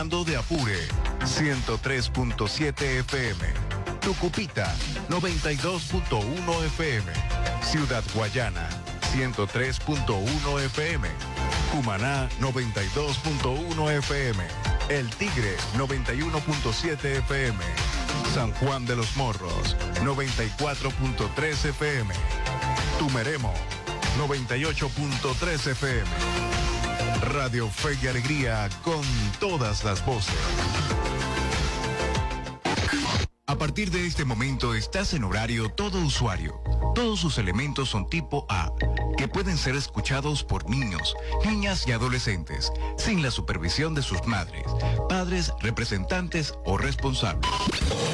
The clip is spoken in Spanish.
Fernando de Apure, 103.7 FM. Tucupita, 92.1 FM. Ciudad Guayana, 103.1 FM. Cumaná, 92.1 FM. El Tigre, 91.7 FM. San Juan de los Morros, 94.3 FM. Tumeremo, 98.3 FM. Radio Fe y Alegría con todas las voces. A partir de este momento estás en horario todo usuario. Todos sus elementos son tipo A, que pueden ser escuchados por niños, niñas y adolescentes, sin la supervisión de sus madres, padres, representantes o responsables.